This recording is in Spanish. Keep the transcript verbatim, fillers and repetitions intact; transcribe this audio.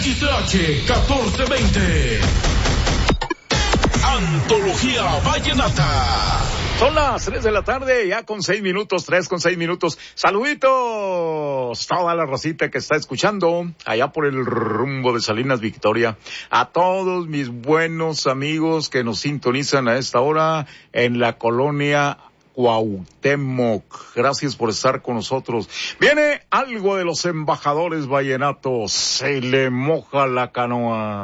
X H catorce veinte. Antología Vallenata. Son las tres de la tarde, ya con seis minutos, tres con seis minutos. Saluditos, toda la racita que está escuchando allá por el rumbo de Salinas Victoria. A todos mis buenos amigos que nos sintonizan a esta hora en la colonia Cuauhtémoc. Gracias por estar con nosotros. Viene algo de los embajadores vallenatos. Se le moja la canoa.